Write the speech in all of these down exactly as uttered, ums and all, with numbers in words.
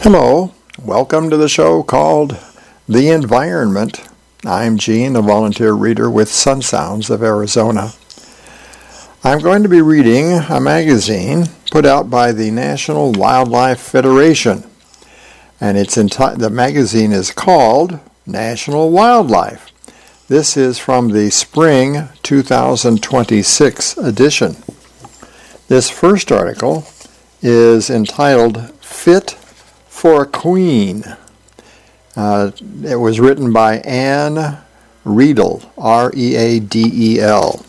Hello, welcome to the show called The Environment. I'm Gene, a volunteer reader with Sun Sounds of Arizona. I'm going to be reading a magazine put out by the National Wildlife Federation, and it's enti- the magazine is called National Wildlife. This is from the Spring two thousand twenty-six edition. This first article is entitled Fit for a Queen. Uh, it was written by Anne Readel, R E A D E L.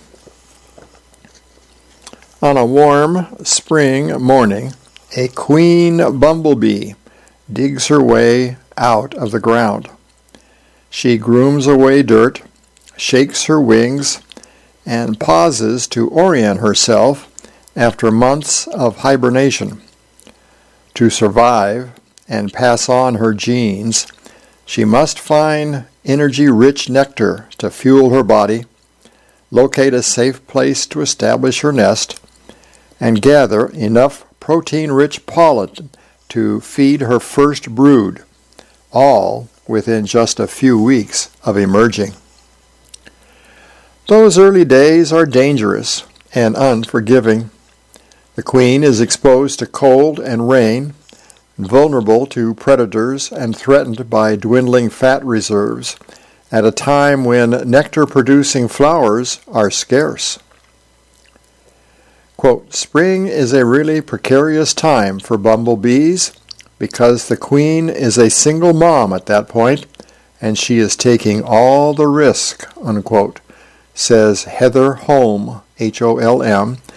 On a warm spring morning, a queen bumblebee digs her way out of the ground. She grooms away dirt, shakes her wings, and pauses to orient herself after months of hibernation. To survive and pass on her genes, she must find energy-rich nectar to fuel her body, locate a safe place to establish her nest, and gather enough protein-rich pollen to feed her first brood, all within just a few weeks of emerging. Those early days are dangerous and unforgiving. The queen is exposed to cold and rain, vulnerable to predators and threatened by dwindling fat reserves at a time when nectar-producing flowers are scarce. Quote, spring is a really precarious time for bumblebees because the queen is a single mom at that point and she is taking all the risk, unquote, says Heather Holm, H O L M,